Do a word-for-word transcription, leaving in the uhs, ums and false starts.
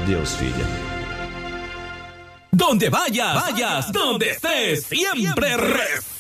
Deus, filha. Donde vayas, vayas, donde estés, siempre res.